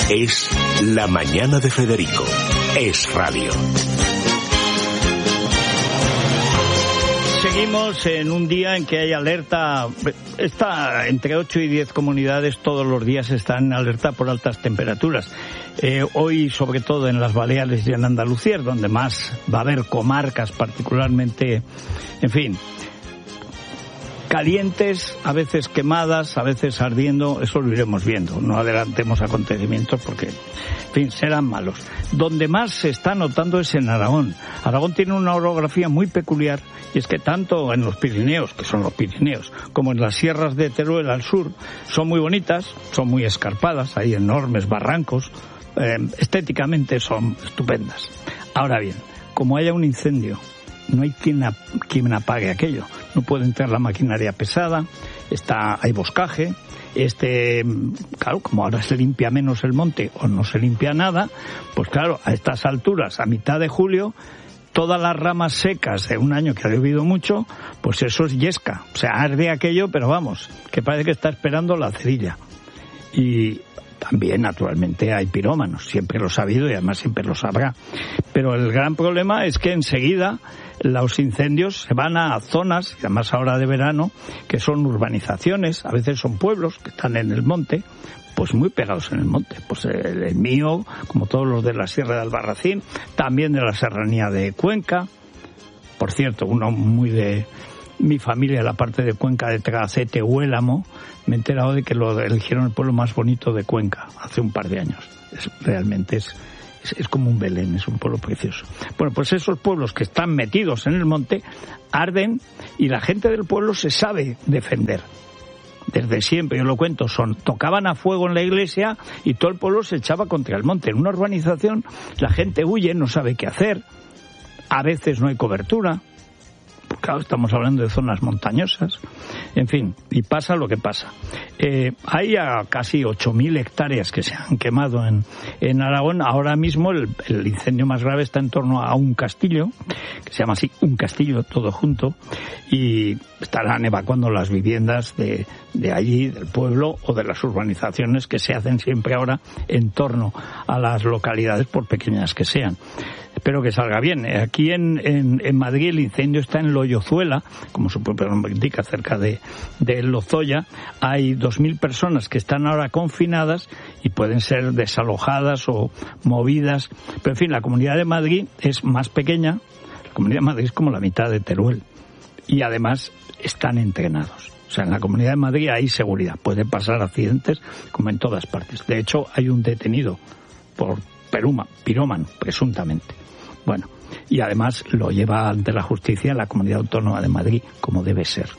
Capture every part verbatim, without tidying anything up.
Es La Mañana de Federico. Es radio. Seguimos en un día en que hay alerta. Está entre ocho y diez comunidades, todos los días están en alerta por altas temperaturas. Eh, hoy, sobre todo en las Baleares y en Andalucía, donde más va a haber comarcas particularmente, en fin, calientes, a veces quemadas, a veces ardiendo. Eso lo iremos viendo. No adelantemos acontecimientos porque, en fin, serán malos. Donde más se está notando es en Aragón. Aragón tiene una orografía muy peculiar, y es que tanto en los Pirineos, que son los Pirineos, como en las sierras de Teruel al sur, son muy bonitas, son muy escarpadas, hay enormes barrancos, eh, estéticamente son estupendas. Ahora bien, como haya un incendio, no hay quien, quien apague aquello. No puede entrar la maquinaria pesada, está, hay boscaje. Este, claro, como ahora se limpia menos el monte o no se limpia nada, pues claro, a estas alturas, a mitad de julio, todas las ramas secas de un año que ha llovido mucho, pues eso es yesca. O sea, arde aquello, pero vamos, que parece que está esperando la cerilla. Y también, naturalmente, hay pirómanos. Siempre los ha habido y además siempre los habrá. Pero el gran problema es que enseguida los incendios se van a zonas, y además ahora de verano, que son urbanizaciones, a veces son pueblos que están en el monte, pues muy pegados en el monte. Pues el, el mío, como todos los de la Sierra de Albarracín, también de la Serranía de Cuenca. Por cierto, uno muy de mi familia, la parte de Cuenca de Tragacete, Huélamo, me he enterado de que lo eligieron el pueblo más bonito de Cuenca hace un par de años. Es, realmente es, es, es como un Belén, es un pueblo precioso. Bueno, pues esos pueblos que están metidos en el monte arden y la gente del pueblo se sabe defender. Desde siempre, yo lo cuento, son tocaban a fuego en la iglesia y todo el pueblo se echaba contra el monte. En una urbanización la gente huye, no sabe qué hacer, a veces no hay cobertura. Claro, estamos hablando de zonas montañosas, en fin, y pasa lo que pasa. Eh, hay a casi ocho mil hectáreas que se han quemado en, en Aragón. Ahora mismo el, el incendio más grave está en torno a un castillo, que se llama así, un castillo, todo junto, y estarán evacuando las viviendas de, de allí, del pueblo, o de las urbanizaciones que se hacen siempre ahora en torno a las localidades, por pequeñas que sean. Espero que salga bien. Aquí en, en, en Madrid el incendio está en Loyozuela, como su propio nombre indica, cerca de, de Lozoya. Hay dos mil personas que están ahora confinadas y pueden ser desalojadas o movidas. Pero en fin, la Comunidad de Madrid es más pequeña. La Comunidad de Madrid es como la mitad de Teruel. Y además están entrenados. O sea, en la Comunidad de Madrid hay seguridad. Pueden pasar accidentes como en todas partes. De hecho, hay un detenido por peruma, pirómano, presuntamente. Bueno, y además lo lleva ante la justicia la Comunidad Autónoma de Madrid, como debe ser.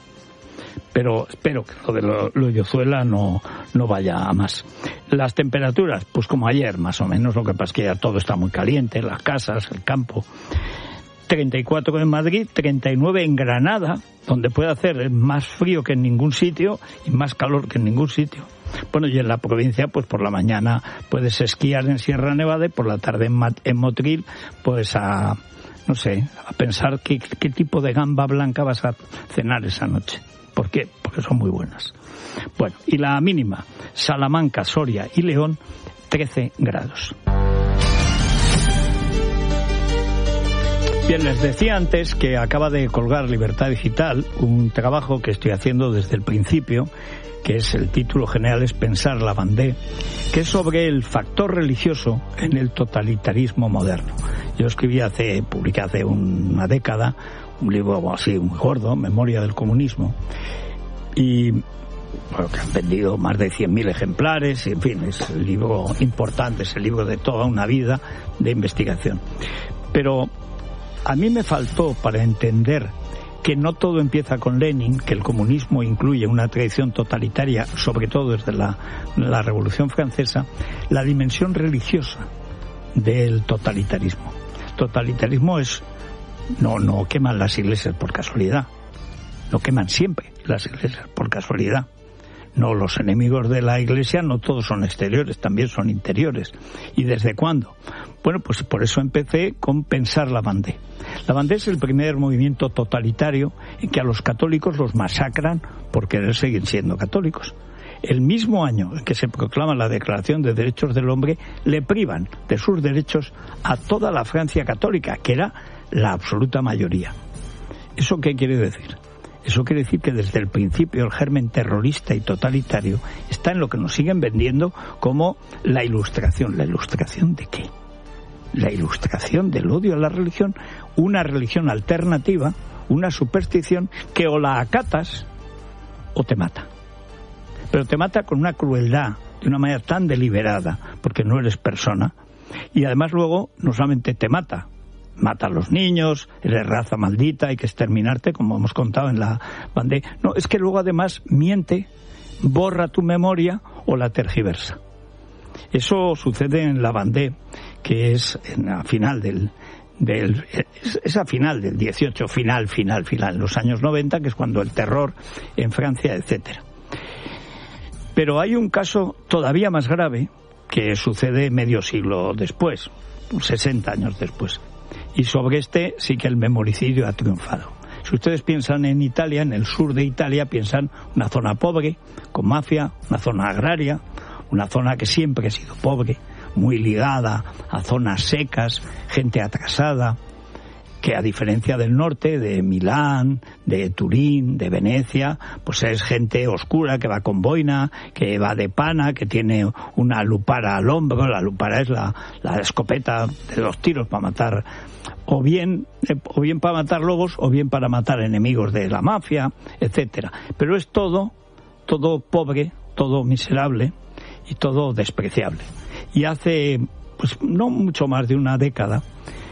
Pero espero que lo de Loyozuela no, no vaya a más. Las temperaturas, pues como ayer, más o menos. Lo que pasa es que ya todo está muy caliente, las casas, el campo. treinta y cuatro en Madrid, treinta y nueve en Granada, donde puede hacer más frío que en ningún sitio y más calor que en ningún sitio. Bueno, y en la provincia, pues por la mañana puedes esquiar en Sierra Nevada y por la tarde en, Mat- en Motril, pues a, no sé, a pensar qué, qué tipo de gamba blanca vas a cenar esa noche. ¿Por qué? Porque son muy buenas. Bueno, y la mínima, Salamanca, Soria y León, trece grados. Bien, les decía antes que acaba de colgar Libertad Digital un trabajo que estoy haciendo desde el principio, que es el título general es Pensar la Vendée, que es sobre el factor religioso en el totalitarismo moderno. Yo escribí hace, publiqué hace una década un libro así muy gordo, Memoria del Comunismo, y bueno, que han vendido más de cien mil ejemplares, y en fin, es el libro importante, es el libro de toda una vida de investigación. Pero a mí me faltó, para entender que no todo empieza con Lenin, que el comunismo incluye una tradición totalitaria, sobre todo desde la, la Revolución Francesa, la dimensión religiosa del totalitarismo. El totalitarismo es, no, no queman las iglesias por casualidad, no queman siempre las iglesias por casualidad. No, los enemigos de la Iglesia no todos son exteriores, también son interiores. ¿Y desde cuándo? Bueno, pues por eso empecé con Pensar la Vendée. La Vendée es el primer movimiento totalitario en que a los católicos los masacran por querer seguir siendo católicos. el mismo año en que se proclama la Declaración de Derechos del Hombre, le privan de sus derechos a toda la Francia católica, que era la absoluta mayoría. ¿Eso qué quiere decir? Eso quiere decir que desde el principio el germen terrorista y totalitario está en lo que nos siguen vendiendo como la ilustración. ¿La ilustración de qué? La ilustración del odio a la religión, una religión alternativa, una superstición que o la acatas o te mata. Pero te mata con una crueldad, de una manera tan deliberada, porque no eres persona, y además luego no solamente te mata, mata a los niños, eres raza maldita, hay que exterminarte, como hemos contado en la Vendée. No, es que luego además miente, borra tu memoria o la tergiversa. Eso sucede en la Vendée, que es en la final del, del esa final del dieciocho, final, final, final, en los años noventa, que es cuando el terror en Francia, etcétera. Pero hay un caso todavía más grave que sucede medio siglo después, sesenta años después. Y sobre este sí que el memoricidio ha triunfado. Si ustedes piensan en Italia, en el sur de Italia, piensan una zona pobre, con mafia, una zona agraria, una zona que siempre ha sido pobre, muy ligada a zonas secas, gente atrasada, que a diferencia del norte, de Milán, de Turín, de Venecia, pues es gente oscura que va con boina, que va de pana, que tiene una lupara al hombro. La lupara es la, la escopeta de los tiros para matar, o bien, o bien para matar lobos, o bien para matar enemigos de la mafia, etcétera. Pero es todo, todo pobre, todo miserable y todo despreciable. Y hace, pues no mucho más de una década,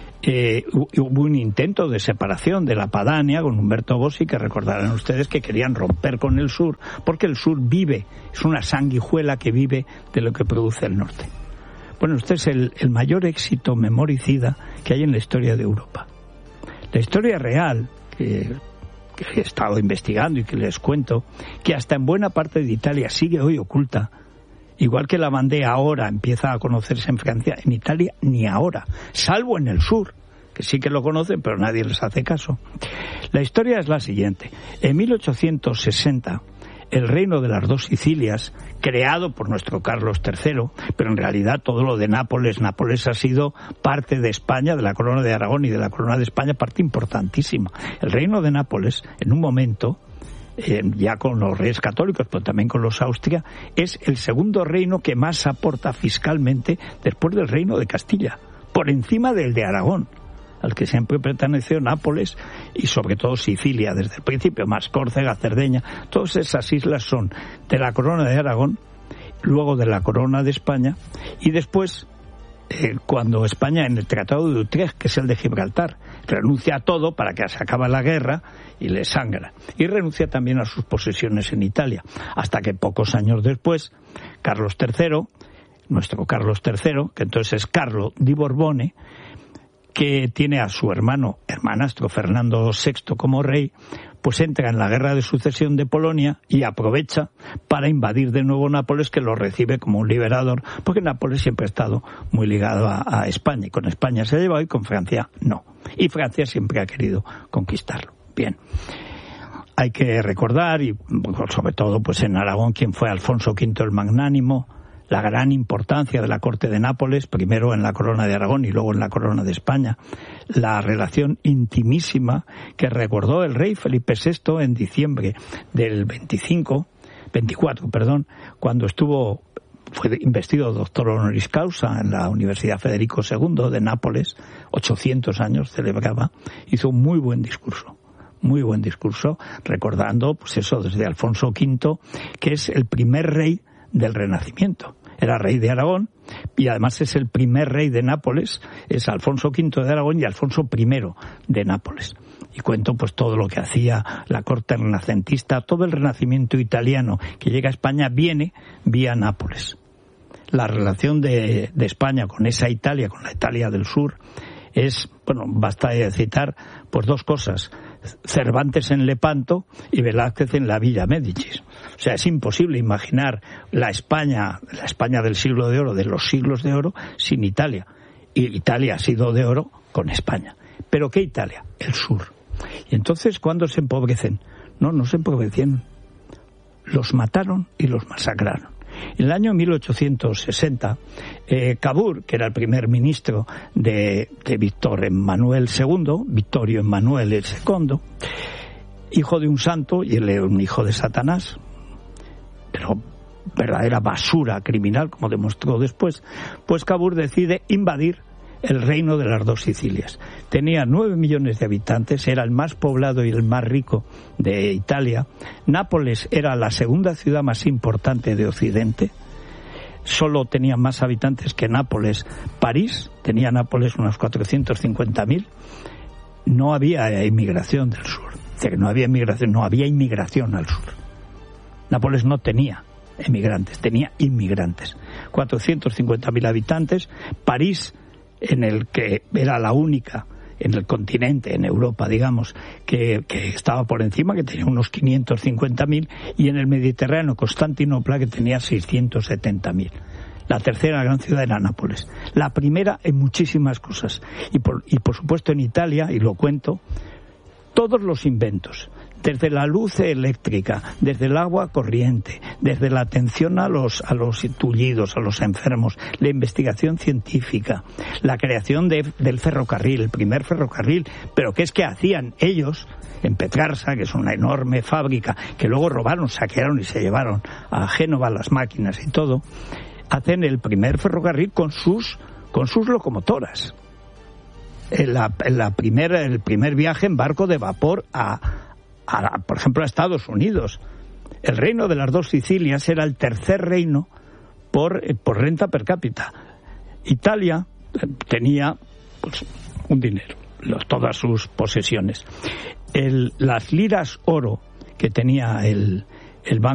Eh, hubo un intento de separación de la Padania con Umberto Bossi, que recordarán ustedes que querían romper con el sur, porque el sur vive, es una sanguijuela que vive de lo que produce el norte. Bueno, este es el, el mayor éxito memoricida que hay en la historia de Europa. La historia real, que, que he estado investigando y que les cuento, que hasta en buena parte de Italia sigue hoy oculta. Igual que la Vendée ahora empieza a conocerse en Francia, en Italia ni ahora, salvo en el sur, que sí que lo conocen, pero nadie les hace caso. La historia es la siguiente. En mil ochocientos sesenta, el reino de las dos Sicilias, creado por nuestro Carlos tercero, pero en realidad todo lo de Nápoles, Nápoles ha sido parte de España, de la corona de Aragón y de la corona de España, parte importantísima. El reino de Nápoles, en un momento, Eh, ya con los reyes católicos, pero también con los Austria, es el segundo reino que más aporta fiscalmente después del reino de Castilla, por encima del de Aragón, al que siempre perteneció Nápoles y sobre todo Sicilia desde el principio, más Córcega, Cerdeña. Todas esas islas son de la corona de Aragón, luego de la corona de España, y después Eh, cuando España, en el Tratado de Utrecht, que es el de Gibraltar, renuncia a todo para que se acabe la guerra y le sangra. Y renuncia también a sus posesiones en Italia, hasta que pocos años después, Carlos tercero, nuestro Carlos tercero, que entonces es Carlo di Borbone, que tiene a su hermano, hermanastro Fernando sexto como rey, pues entra en la guerra de sucesión de Polonia y aprovecha para invadir de nuevo Nápoles, que lo recibe como un liberador, porque Nápoles siempre ha estado muy ligado a, a España, y con España se ha llevado y con Francia no. Y Francia siempre ha querido conquistarlo. Bien. Hay que recordar, y sobre todo pues en Aragón, quien fue Alfonso quinto el Magnánimo, la gran importancia de la corte de Nápoles, primero en la corona de Aragón y luego en la corona de España, la relación intimísima que recordó el rey Felipe sexto en diciembre del veinticinco, veinticuatro, perdón, cuando estuvo, fue investido doctor honoris causa en la Universidad Federico segundo de Nápoles, ochocientos años celebraba, hizo un muy buen discurso. Muy buen discurso, recordando, pues eso, desde Alfonso quinto, que es el primer rey del Renacimiento. Era rey de Aragón y además es el primer rey de Nápoles, es Alfonso quinto de Aragón y Alfonso primero de Nápoles. Y cuento pues todo lo que hacía la corte renacentista, todo el renacimiento italiano que llega a España viene vía Nápoles. La relación de, de España con esa Italia, con la Italia del sur, es, bueno, basta citar pues dos cosas: Cervantes en Lepanto y Velázquez en la Villa Médicis. O sea, es imposible imaginar la España, la España del siglo de oro, de los siglos de oro, sin Italia. Y Italia ha sido de oro con España. ¿Pero qué Italia? El sur. Y entonces, ¿cuándo se empobrecen? No, no se empobrecieron. los mataron y los masacraron. En el año mil ochocientos sesenta, eh, Cavour, que era el primer ministro de, de Víctor Emmanuel segundo, Vittorio Emanuele el segundo, hijo de un santo, y él era un hijo de Satanás, pero verdadera basura criminal, como demostró después, pues Cavour decide invadir el reino de las dos Sicilias. Tenía nueve millones de habitantes, era el más poblado y el más rico de Italia. Nápoles era la segunda ciudad más importante de Occidente. Solo tenía más habitantes que Nápoles. París, tenía Nápoles unos cuatrocientos cincuenta mil. No había inmigración del sur. Es decir, no había inmigración, no había inmigración al sur. Nápoles no tenía emigrantes, tenía inmigrantes. cuatrocientos cincuenta mil habitantes. París, en el que era la única en el continente, en Europa, digamos, que, que estaba por encima, que tenía unos quinientos cincuenta mil, y en el Mediterráneo, Constantinopla, que tenía seiscientos setenta mil. La tercera gran ciudad era Nápoles. La primera en muchísimas cosas. Y por, y por supuesto en Italia, y lo cuento, todos los inventos, desde la luz eléctrica, desde el agua corriente, desde la atención a los a los tullidos, a los enfermos, la investigación científica, la creación de, del ferrocarril, el primer ferrocarril, pero que es que hacían ellos en Petrarsa, que es una enorme fábrica, que luego robaron, saquearon y se llevaron a Génova las máquinas y todo, hacen el primer ferrocarril con sus con sus locomotoras. En la, en la primer, el primer viaje en barco de vapor a A, por ejemplo, a Estados Unidos. El reino de las dos Sicilias era el tercer reino por, por renta per cápita. Italia tenía pues, un dinero, los, todas sus posesiones. El, las liras oro que tenía el, el Banco